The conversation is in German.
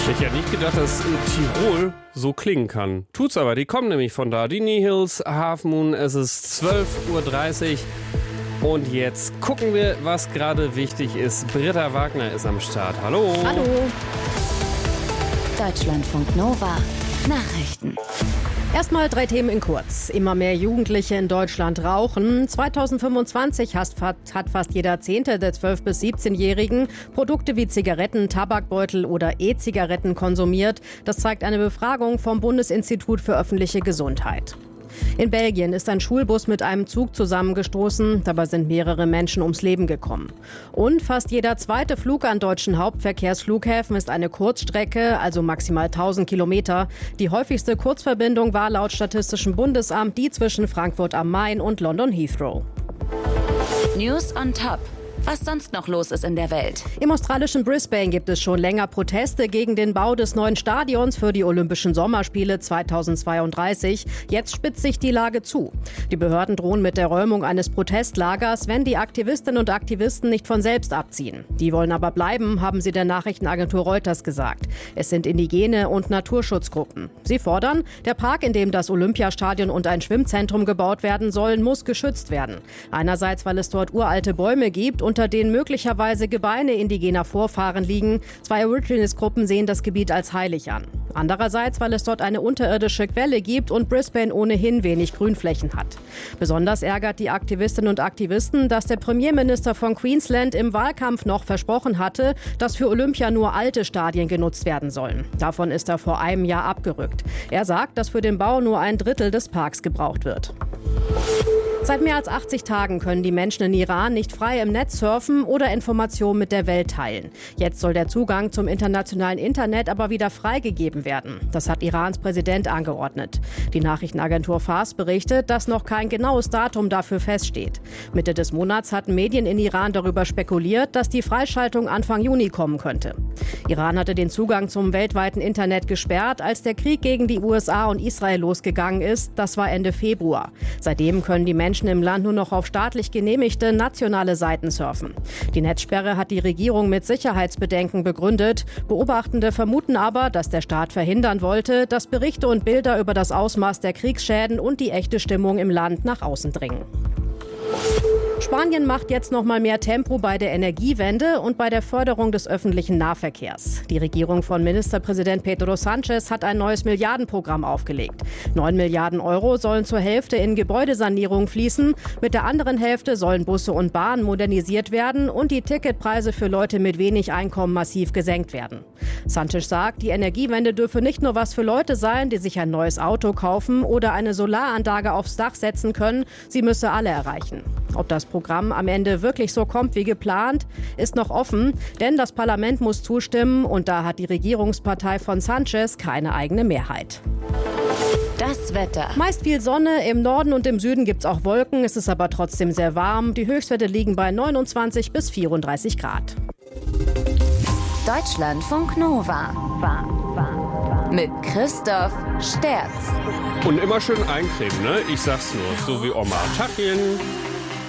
Ich hätte nicht gedacht, dass Tirol so klingen kann. Tut's aber, die kommen nämlich von da. Die Nihils, Half Moon, es ist 12.30 Uhr. Und jetzt gucken wir, was gerade wichtig ist. Britta Wagner ist am Start. Hallo. Hallo. Deutschlandfunk Nova. Nachrichten. Erstmal 3 Themen in kurz. Immer mehr Jugendliche in Deutschland rauchen. 2025 hat fast jeder Zehnte der 12- bis 17-Jährigen Produkte wie Zigaretten, Tabakbeutel oder E-Zigaretten konsumiert. Das zeigt eine Befragung vom Bundesinstitut für öffentliche Gesundheit. In Belgien ist ein Schulbus mit einem Zug zusammengestoßen. Dabei sind mehrere Menschen ums Leben gekommen. Und fast jeder zweite Flug an deutschen Hauptverkehrsflughäfen ist eine Kurzstrecke, also maximal 1000 Kilometer. Die häufigste Kurzverbindung war laut Statistischem Bundesamt die zwischen Frankfurt am Main und London Heathrow. News on Top. Was sonst noch los ist in der Welt. Im australischen Brisbane gibt es schon länger Proteste gegen den Bau des neuen Stadions für die Olympischen Sommerspiele 2032. Jetzt spitzt sich die Lage zu. Die Behörden drohen mit der Räumung eines Protestlagers, wenn die Aktivistinnen und Aktivisten nicht von selbst abziehen. Die wollen aber bleiben, haben sie der Nachrichtenagentur Reuters gesagt. Es sind Indigene und Naturschutzgruppen. Sie fordern, der Park, in dem das Olympiastadion und ein Schwimmzentrum gebaut werden sollen, muss geschützt werden. Einerseits, weil es dort uralte Bäume gibt, unter denen möglicherweise Gebeine indigener Vorfahren liegen. 2 Aborigines-Gruppen sehen das Gebiet als heilig an. Andererseits, weil es dort eine unterirdische Quelle gibt und Brisbane ohnehin wenig Grünflächen hat. Besonders ärgert die Aktivistinnen und Aktivisten, dass der Premierminister von Queensland im Wahlkampf noch versprochen hatte, dass für Olympia nur alte Stadien genutzt werden sollen. Davon ist er vor einem Jahr abgerückt. Er sagt, dass für den Bau nur 1/3 des Parks gebraucht wird. Seit mehr als 80 Tagen können die Menschen in Iran nicht frei im Netz surfen oder Informationen mit der Welt teilen. Jetzt soll der Zugang zum internationalen Internet aber wieder freigegeben werden. Das hat Irans Präsident angeordnet. Die Nachrichtenagentur Fars berichtet, dass noch kein genaues Datum dafür feststeht. Mitte des Monats hatten Medien in Iran darüber spekuliert, dass die Freischaltung Anfang Juni kommen könnte. Iran hatte den Zugang zum weltweiten Internet gesperrt, als der Krieg gegen die USA und Israel losgegangen ist. Das war Ende Februar. Seitdem können die Menschen im Land nur noch auf staatlich genehmigte nationale Seiten surfen. Die Netzsperre hat die Regierung mit Sicherheitsbedenken begründet. Beobachtende vermuten aber, dass der Staat verhindern wollte, dass Berichte und Bilder über das Ausmaß der Kriegsschäden und die echte Stimmung im Land nach außen dringen. Spanien macht jetzt noch mal mehr Tempo bei der Energiewende und bei der Förderung des öffentlichen Nahverkehrs. Die Regierung von Ministerpräsident Pedro Sánchez hat ein neues Milliardenprogramm aufgelegt. 9 Milliarden Euro sollen zur Hälfte in Gebäudesanierung fließen. Mit der anderen Hälfte sollen Busse und Bahnen modernisiert werden und die Ticketpreise für Leute mit wenig Einkommen massiv gesenkt werden. Sánchez sagt, die Energiewende dürfe nicht nur was für Leute sein, die sich ein neues Auto kaufen oder eine Solaranlage aufs Dach setzen können. Sie müsse alle erreichen. Ob das Programm am Ende wirklich so kommt wie geplant, ist noch offen, denn das Parlament muss zustimmen und da hat die Regierungspartei von Sánchez keine eigene Mehrheit. Das Wetter. Meist viel Sonne, im Norden und im Süden gibt es auch Wolken, es ist aber trotzdem sehr warm. Die Höchstwerte liegen bei 29 bis 34 Grad. Deutschlandfunk Nova. Mit Christoph Sterz. Und immer schön eincremen, ne? Ich sag's nur, so wie Oma. Tachchen.